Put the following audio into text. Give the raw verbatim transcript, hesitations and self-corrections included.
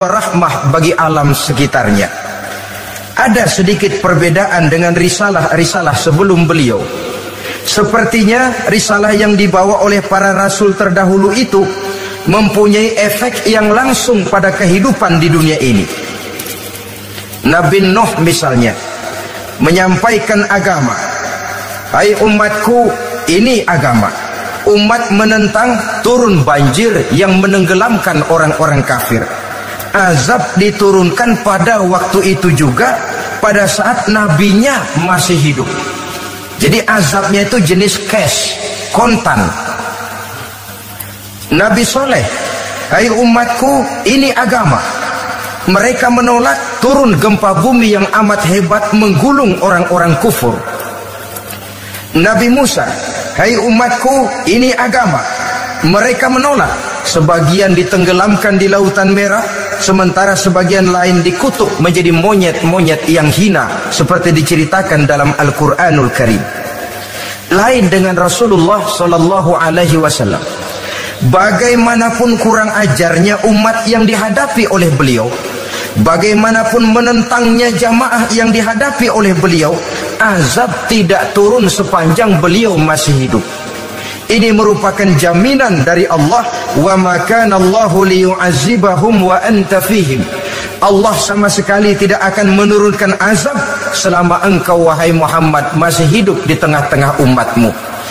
rahmah bagi alam sekitarnya. Ada sedikit perbedaan dengan risalah-risalah sebelum beliau. Sepertinya risalah yang dibawa oleh para rasul terdahulu itu mempunyai efek yang langsung pada kehidupan di dunia ini. Nabi Nuh misalnya menyampaikan agama. Hai umatku, ini agama. Umat menentang, turun banjir yang menenggelamkan orang-orang kafir. Azab diturunkan pada waktu itu juga, pada saat nabinya masih hidup. Jadi azabnya itu jenis cash, kontan. Nabi Soleh, hai umatku, ini agama. Mereka menolak, turun gempa bumi yang amat hebat menggulung orang-orang kufur. Nabi Musa, hai umatku, ini agama. Mereka menolak, sebagian ditenggelamkan di Lautan Merah, sementara sebagian lain dikutuk menjadi monyet-monyet yang hina, seperti diceritakan dalam Al-Quranul Karim. Lain dengan Rasulullah Sallallahu Alaihi Wasallam. Bagaimanapun kurang ajarnya umat yang dihadapi oleh beliau, bagaimanapun menentangnya jamaah yang dihadapi oleh beliau, azab tidak turun sepanjang beliau masih hidup. Ini merupakan jaminan dari Allah, wa ma kana Allahu liyu'adzibahum wa anta fihim. Allah sama sekali tidak akan menurunkan azab selama engkau wahai Muhammad masih hidup di tengah-tengah umatmu.